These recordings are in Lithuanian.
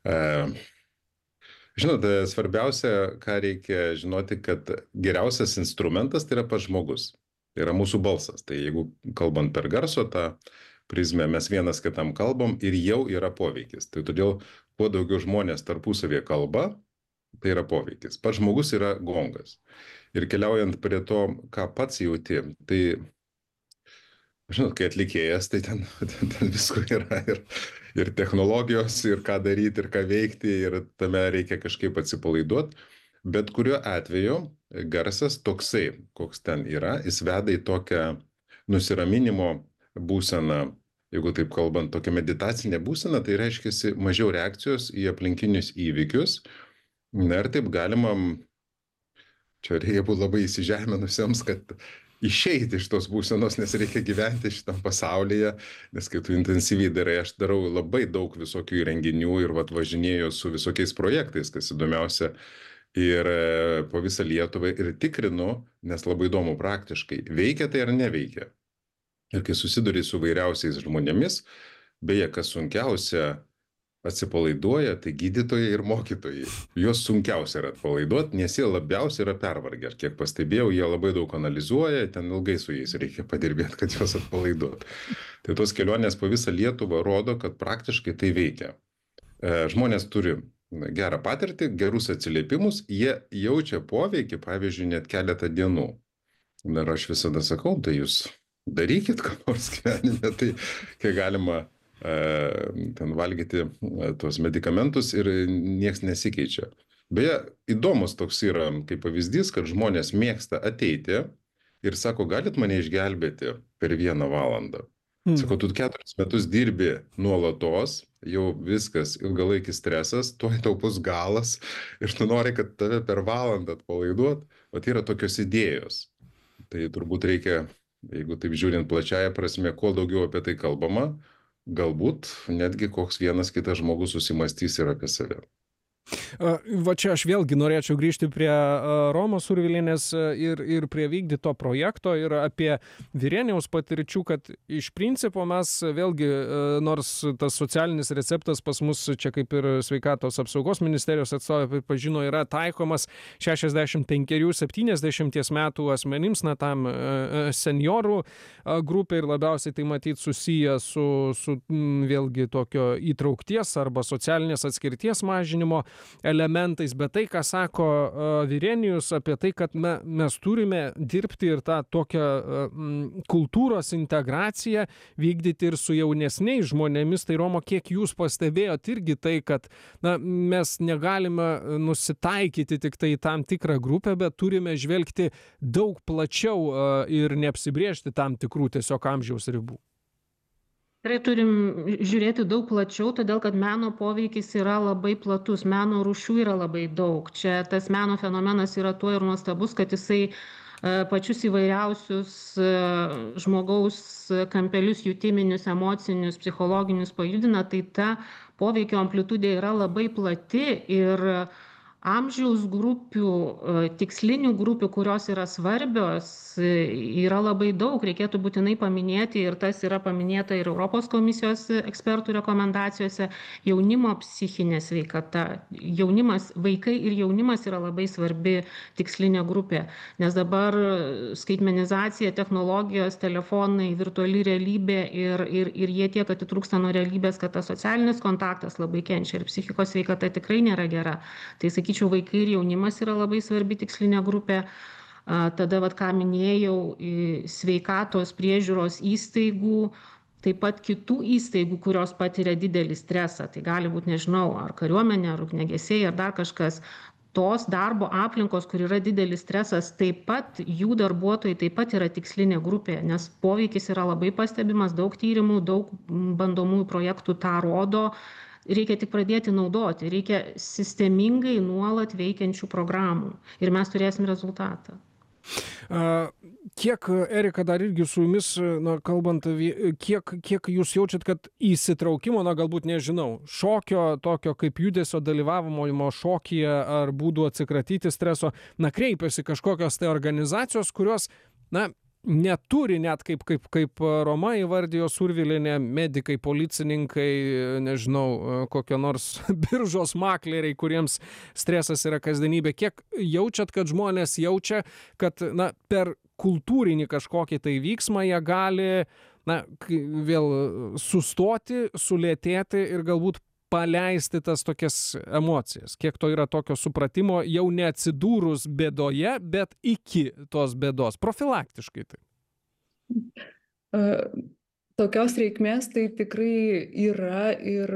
E, Žinot, svarbiausia, ką reikia žinoti, kad geriausias instrumentas tai yra pats žmogus. Tai yra mūsų balsas. Tai jeigu kalbant per garso tą prizmę, mes vienas kitam kalbam ir jau yra poveikis. Tai todėl, kuo daugiau žmonės tarpusavėje kalba, tai yra poveikis. Pats žmogus yra gongas. Ir keliaujant prie to, ką pats jauti, tai žinot, kai atlikėjas, tai ten visko yra ir technologijos, ir ką daryti, ir ką veikti, ir tame reikia kažkaip atsipalaiduoti. Bet kuriuo atveju garsas toksai, koks ten yra, jis veda į tokią nusiraminimo būseną, jeigu taip kalbant, tokia meditacinė būsena, tai reiškia mažiau reakcijos į aplinkinius įvykius. Na ir taip galima, čia reikia būti labai įsižeminusiems, kad išeiti iš tos būsenos, nes reikia gyventi šitam pasaulyje, nes kai tu intensyviai darai, aš darau labai daug visokių įrenginių ir važinėju su visokiais projektais, kas įdomiausia, ir po visą Lietuvą ir tikrinu, nes labai įdomu praktiškai, veikia tai ar neveikia. Ir kai susiduri su vairiausiais žmonėmis, beje, kas sunkiausia, atsipalaiduoja, tai gydytojai ir mokytojai. Juos sunkiausia yra atpalaiduoti, nes jie labiausiai yra pervargę. Kiek pastebėjau, jie labai daug analizuoja, ten ilgai su jais reikia padirbėti, kad juos atpalaiduoti. Tai tos kelionės po visą Lietuvą rodo, kad praktiškai tai veikia. Žmonės turi gerą patirtį, gerus atsiliepimus, jie jaučia poveikį, pavyzdžiui, net keletą dienų. Ir aš visada sakau, tai jūs darykit ką nors gyvenime, tai kiek galima ten valgyti tuos medikamentus ir nieks nesikeičia. Beje, įdomus toks yra kaip pavyzdys, kad žmonės mėgsta ateiti ir sako, galit mane išgelbėti per 1 valandą. Sako, tu 4 metus dirbi nuolatos, jau viskas, ilgalaikis stresas, tuoj tau bus galas ir tu nori, kad tave per valandą atpalaiduot, o tai yra tokios idėjos. Tai turbūt reikia, jeigu taip žiūrint plačiaja prasme, kuo daugiau apie tai kalbama, galbūt netgi koks vienas kitas žmogus susimastys ir apie save. Va čia aš vėlgi norėčiau grįžti prie Romos Urvilienės ir prie vykdyto projekto ir apie Virenijaus patirčių, kad iš principo mes vėlgi, nors tas socialinis receptas pas mus čia kaip ir sveikatos apsaugos ministerijos atstovai pripažino yra taikomas 65-70 metų asmenims, na tam seniorų grupė ir labiausiai tai matyt susiję su vėlgi tokio įtraukties arba socialinės atskirties mažinimo elementais, bet tai, ką sako Virenijus apie tai, kad mes turime dirbti ir tą tokią kultūros integraciją vykdyti ir su jaunesniais žmonėmis, tai Romo, kiek jūs pastebėjot irgi tai, kad mes negalime nusitaikyti tik tai tam tikrą grupę, bet turime žvelgti daug plačiau ir neapsibrėžti tam tikrų tiesiog amžiaus ribų. Tikrai turim žiūrėti daug plačiau, todėl kad meno poveikis yra labai platus, meno rūšių yra labai daug. Čia tas meno fenomenas yra tuo ir nuostabus, kad jisai pačius įvairiausius žmogaus kampelius, jutiminius, emocinius, psichologinius pajudina, tai ta poveikio amplitudė yra labai plati ir amžiaus grupių, tikslinių grupių, kurios yra svarbios, yra labai daug. Reikėtų būtinai paminėti, ir tas yra paminėta ir Europos komisijos ekspertų rekomendacijose, jaunimo psichinė sveikata. Vaikai ir jaunimas yra labai svarbi tikslinė grupė, nes dabar skaitmenizacija, technologijos, telefonai, virtuali realybė ir jie tiek atitrūksta nuo realybės, kad tas socialinis kontaktas labai kenčia ir psichikos sveikata tikrai nėra gera. Tai sakyčiau, vaikai ir jaunimas yra labai svarbi tikslinė grupė. Tada, ką minėjau, sveikatos priežiūros įstaigų, taip pat kitų įstaigų, kurios patiria didelį stresą. Tai gali būti, nežinau, ar kariuomenė, ar ugniagesiai, ar dar kažkas. Tos darbo aplinkos, kur yra didelis stresas, taip pat jų darbuotojai taip pat yra tikslinė grupė, nes poveikis yra labai pastebimas, daug tyrimų, daug bandomųjų projektų tą rodo. Reikia tik pradėti naudoti, reikia sistemingai nuolat veikiančių programų ir mes turėsim rezultatą. Kiek, Erika, dar irgi su jumis, kalbant, kiek jūs jaučiat, kad įsitraukimo, galbūt nežinau, šokio, tokio kaip judesio dalyvavimo šokyje ar būdų atsikratyti streso, kreipiasi kažkokios tai organizacijos, kurios, neturi net kaip Roma įvardijo Survilienė, medikai, policininkai, nežinau, kokio nors biržos makleriai, kuriems stresas yra kasdienybė. Kiek jaučiat, kad žmonės jaučia, kad per kultūrinį kažkokį tai vyksmą jie gali vėl sustoti, sulėtėti ir galbūt paleisti tas tokias emocijas? Kiek to yra tokio supratimo jau neatsidūrus bėdoje, bet iki tos bėdos, profilaktiškai tai? Tokios reikmės tai tikrai yra ir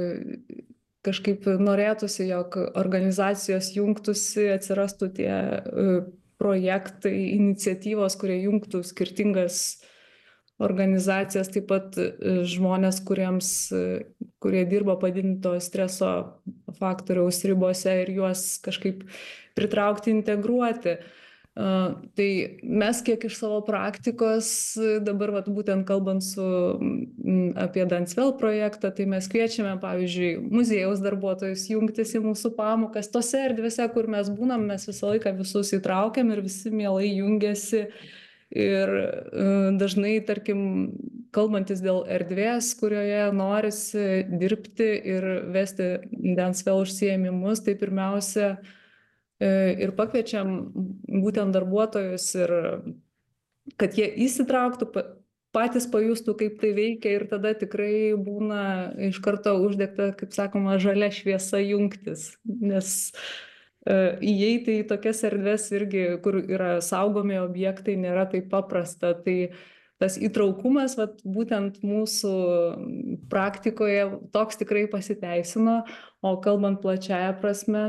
kažkaip norėtųsi, jog organizacijos jungtųsi, atsirastų tie projektai, iniciatyvos, kurie jungtų skirtingas organizacijas, taip pat žmonės, kurie dirba padidinto streso faktoriaus ribose ir juos kažkaip pritraukti, integruoti. Tai mes kiek iš savo praktikos, dabar būtent kalbant apie Dansvel projektą, tai mes kviečiame, pavyzdžiui, muziejaus darbuotojus jungtis į mūsų pamokas. Tose erdvėse, kur mes būnam, mes visą laiką visus įtraukiam ir visi mielai jungiasi. Ir dažnai, tarkim, kalbantis dėl erdvės, kurioje norisi dirbti ir vesti Dansvel užsiėmimus, tai pirmiausia ir pakviečiam būtent darbuotojus ir kad jie įsitrauktų, patys pajustų, kaip tai veikia ir tada tikrai būna iš karto uždegta, kaip sakoma, žalia šviesa jungtis, nes įeiti į tokias erdves irgi, kur yra saugomi objektai, nėra taip paprasta. Tai tas įtraukumas, būtent mūsų praktikoje toks tikrai pasiteisino, o kalbant plačiaja prasme,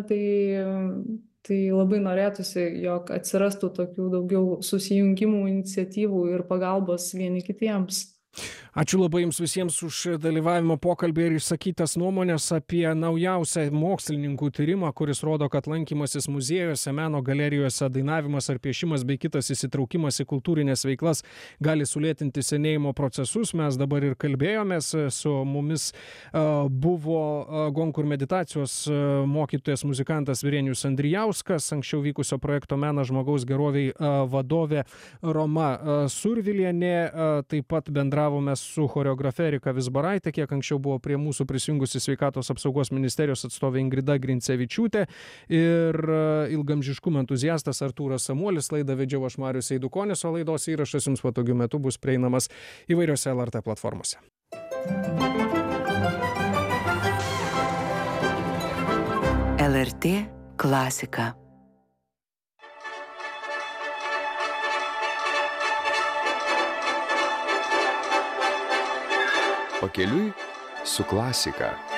tai labai norėtųsi, jog atsirastų tokių daugiau susijungimų, iniciatyvų ir pagalbos vieni kitiems. Ačiū labai Jums visiems už dalyvavimo pokalbį ir išsakytas nuomonės apie naujausią mokslininkų tyrimą, kuris rodo, kad lankymasis muziejuose, meno galerijose, dainavimas ar piešimas bei kitas įsitraukimas į kultūrinės veiklas gali sulėtinti senėjimo procesus. Mes dabar ir kalbėjomės, su mumis buvo Gonkur meditacijos mokytojas muzikantas Virėnijus Andrijauskas, anksčiau vykusio projekto Menas žmogaus geroviai vadovė Roma Survilienė, taip pat bendravome su choreografe Erika Vizbaraitė, kiek anksčiau buvo prie mūsų prisijungusi Sveikatos apsaugos ministerijos atstovė Ingrida Grincevičiūtė ir ilgamžiškumo entuziastas Artūras Samuolis. Laidą vedžiau aš Marius Eidukonis, o laidos įrašas Jums patogiu metu bus prieinamas įvairiose LRT platformose. LRT klasika. Pakeliui su klasika.